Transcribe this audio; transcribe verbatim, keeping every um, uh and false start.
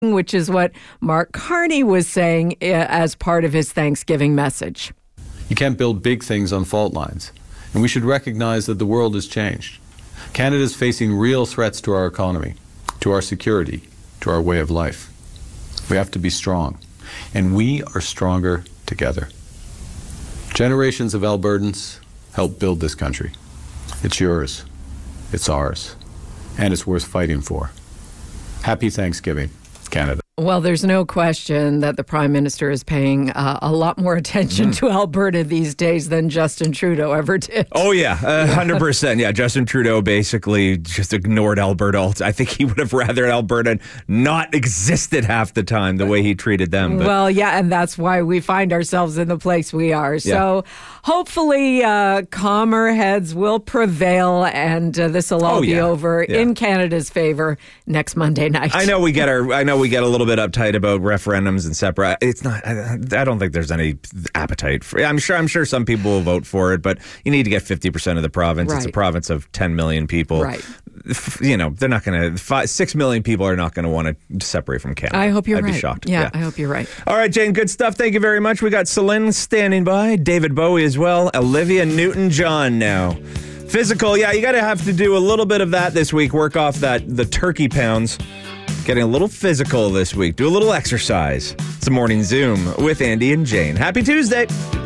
which is what Mark Carney was saying as part of his Thanksgiving message. You can't build big things on fault lines, and we should recognize that the world has changed. Canada is facing real threats to our economy, to our security, to our way of life. We have to be strong, and we are stronger together. Generations of Albertans helped build this country. It's yours, it's ours, and it's worth fighting for. Happy Thanksgiving, Canada. Well, there's no question that the Prime Minister is paying uh, a lot more attention mm. to Alberta these days than Justin Trudeau ever did. Oh, yeah, uh, one hundred percent. Yeah, Justin Trudeau basically just ignored Alberta. I think he would have rather Alberta not existed half the time the way he treated them. But. Well, yeah, and that's why we find ourselves in the place we are. So yeah. hopefully uh, calmer heads will prevail, and uh, this will all oh, be yeah. over yeah. in Canada's favor next Monday night. I know we get our. I know we get a little bit uptight about referendums and separate. It's not. I, I don't think there's any appetite for. I'm sure. I'm sure some people will vote for it, but you need to get fifty percent of the province. Right. It's a province of ten million people. Right. You know, they're not going to. Six million people are not going to want to separate from Canada. I hope you're I'd right. be shocked. Yeah, yeah, I hope you're right. All right, Jane. Good stuff. Thank you very much. We got Celine standing by. David Bowie as well. Olivia Newton-John now. Physical. Yeah, you got to have to do a little bit of that this week. Work off that the turkey pounds. Getting a little physical this week. Do a little exercise. It's a morning Zoom with Andy and Jane. Happy Tuesday.